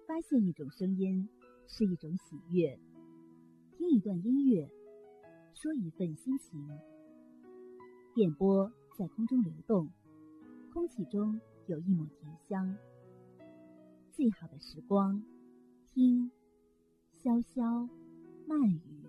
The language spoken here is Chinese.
发现一种声音是一种喜悦，听一段音乐，说一份心情。电波在空中流动，空气中有一抹甜香。最好的时光，听潇潇慢语。